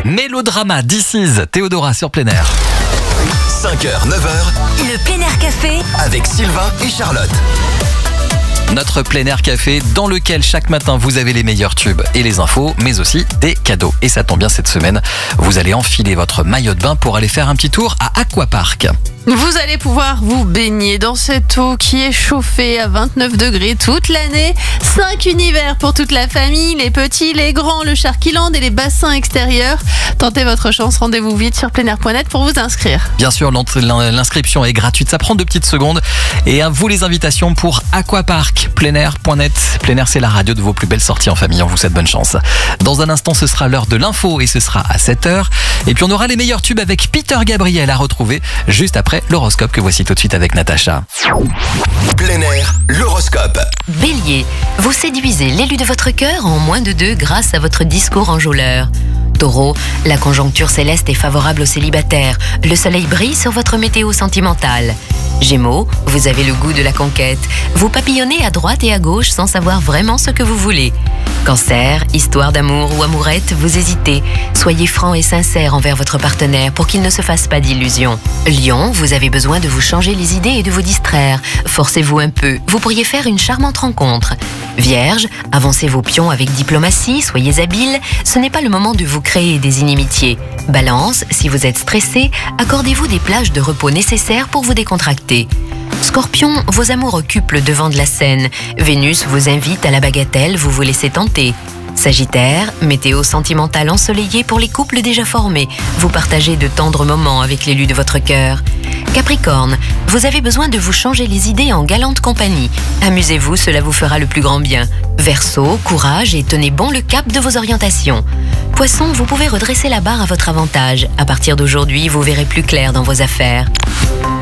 Mélodrama, This is Théodora sur Plein Air. 5h, 9h, Le Plein Air Café avec Sylvain et Charlotte. Notre Plein Air Café dans lequel chaque matin vous avez les meilleurs tubes et les infos, mais aussi des cadeaux. Et ça tombe bien, cette semaine, vous allez enfiler votre maillot de bain pour aller faire un petit tour à Aquapark. Vous allez pouvoir vous baigner dans cette eau qui est chauffée à 29 degrés toute l'année. 5 univers pour toute la famille, les petits, les grands, le Sharkyland et les bassins extérieurs. Tentez votre chance, rendez-vous vite sur pleinair.net pour vous inscrire. Bien sûr, l'inscription est gratuite, ça prend 2 petites secondes. Et à vous les invitations pour Aquapark, pleinair.net. Plein Air, c'est la radio de vos plus belles sorties en famille, on vous souhaite bonne chance. Dans un instant, ce sera l'heure de l'info et ce sera à 7h. Et puis on aura les meilleurs tubes avec Peter Gabriel à retrouver juste après l'horoscope que voici tout de suite avec Natacha. Plein Air, l'horoscope. Bélier, vous séduisez l'élu de votre cœur en moins de 2 grâce à votre discours enjôleur. Taureau, la conjoncture céleste est favorable aux célibataires. Le soleil brille sur votre météo sentimentale. Gémeaux, vous avez le goût de la conquête. Vous papillonnez à droite et à gauche sans savoir vraiment ce que vous voulez. Cancer, histoire d'amour ou amourette, vous hésitez. Soyez franc et sincère envers votre partenaire pour qu'il ne se fasse pas d'illusions. Lion, vous avez besoin de vous changer les idées et de vous distraire. Forcez-vous un peu, vous pourriez faire une charmante rencontre. Vierge, avancez vos pions avec diplomatie, soyez habile, ce n'est pas le moment de vous créer des inimitiés. Balance, si vous êtes stressé, accordez-vous des plages de repos nécessaires pour vous décontracter. Scorpion, vos amours occupent le devant de la scène. Vénus vous invite à la bagatelle, vous vous laissez tenter. Sagittaire, météo sentimentale ensoleillée pour les couples déjà formés. Vous partagez de tendres moments avec l'élu de votre cœur. Capricorne, vous avez besoin de vous changer les idées en galante compagnie. Amusez-vous, cela vous fera le plus grand bien. Verseau, courage et tenez bon le cap de vos orientations. Poisson, vous pouvez redresser la barre à votre avantage. À partir d'aujourd'hui, vous verrez plus clair dans vos affaires.